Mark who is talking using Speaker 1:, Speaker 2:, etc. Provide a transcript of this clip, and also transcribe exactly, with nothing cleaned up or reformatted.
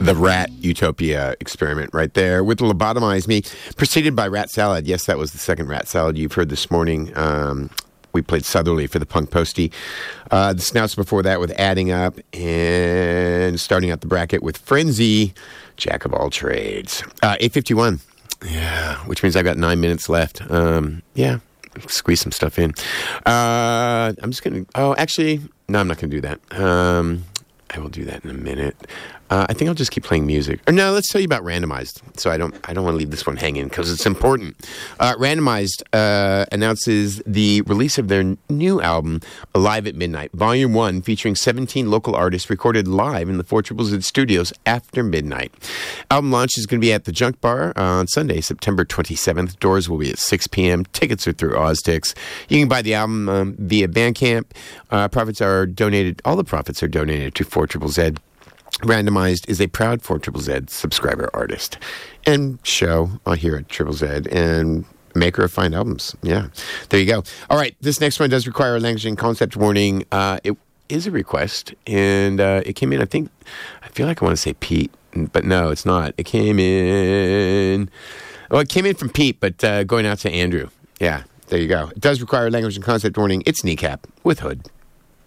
Speaker 1: The Rat Utopia experiment right there with Lobotomize Me, preceded by Rat Salad. Yes, that was the second Rat Salad you've heard this morning. Um, we played Southerly for the Punk Postie. Uh, the Snouts before that with Adding Up, and starting out the bracket with Frenzy, Jack of All Trades. Uh, eight fifty-one. Yeah, which means I've got nine minutes left. Um, yeah, squeeze some stuff in. Uh, I'm just going to... Oh, actually, no, I'm not going to do that. Um, I will do that in a minute. Uh, I think I'll just keep playing music. Or no, let's tell you about Randomized. So I don't I don't want to leave this one hanging because it's important. Uh, Randomized uh, announces the release of their new album, Alive at Midnight, Volume one, featuring seventeen local artists recorded live in the Four Triple Z studios after midnight. Album launch is going to be at the Junk Bar on Sunday, September twenty-seventh. Doors will be at six p.m. Tickets are through Oztix. You can buy the album um, via Bandcamp. Uh, profits are donated, all the profits are donated to Four Triple Z. Randomized is a proud Four Triple Z subscriber artist and show uh, here at Triple Z and maker of fine albums. Yeah, there you go. All right, this next one does require a language and concept warning. Uh, it is a request, and uh, it came in, I think, I feel like I want to say Pete, but no, it's not. It came in, well, it came in from Pete, but uh, going out to Andrew. Yeah, there you go. It does require a language and concept warning. It's Kneecap with Hood.